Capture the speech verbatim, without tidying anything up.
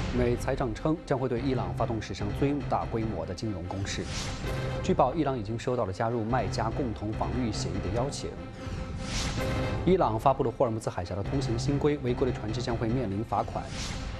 美财长称将会对伊朗发动史上最大规模的金融攻势。据报，伊朗已经收到了加入麦加共同防御协议的邀请。伊朗发布了霍尔木兹海峡的通行新规，违规的船只将会面临罚款。